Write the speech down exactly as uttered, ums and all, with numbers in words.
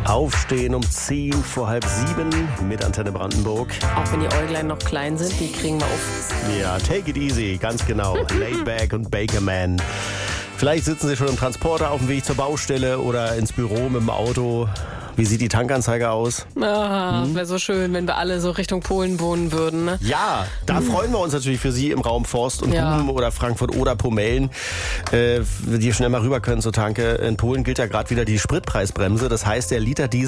Aufstehen um zehn vor halb sieben mit Antenne Brandenburg. Auch wenn die Äuglein noch klein sind, die kriegen wir auf. Ja, take it easy, ganz genau. Laidback und Bakerman. Vielleicht sitzen Sie schon im Transporter auf dem Weg zur Baustelle oder ins Büro mit dem Auto. Wie sieht die Tankanzeige aus? Ah, hm? Wäre so schön, wenn wir alle so Richtung Polen wohnen würden. Ne? Ja, da hm. freuen wir uns natürlich für Sie im Raum Forst und ja. Guben oder Frankfurt oder Pomellen, äh, die schnell mal rüber können zur Tanke. In Polen gilt ja gerade wieder die Spritpreisbremse. Das heißt, der Liter Diesel